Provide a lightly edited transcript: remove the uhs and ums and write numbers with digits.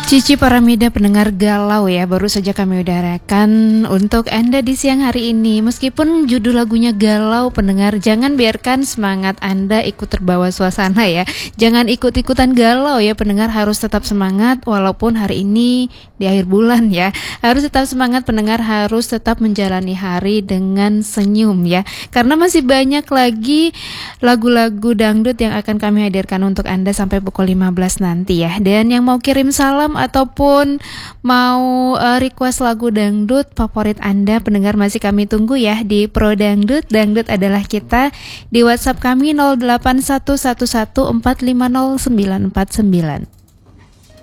Cici Paramida pendengar galau ya, baru saja kami udarakan untuk Anda di siang hari ini. Meskipun judul lagunya galau, pendengar jangan biarkan semangat Anda ikut terbawa suasana ya. Jangan ikut-ikutan galau ya, pendengar harus tetap semangat walaupun hari ini di akhir bulan ya. Harus tetap semangat, pendengar harus tetap menjalani hari dengan senyum ya. Karena masih banyak lagi lagu-lagu dangdut yang akan kami hadirkan untuk Anda sampai pukul 15 nanti ya. Dan yang mau kirim salam ataupun mau request lagu dangdut favorit Anda, pendengar masih kami tunggu ya di Pro Dangdut. Dangdut adalah kita di WhatsApp kami 08111450949.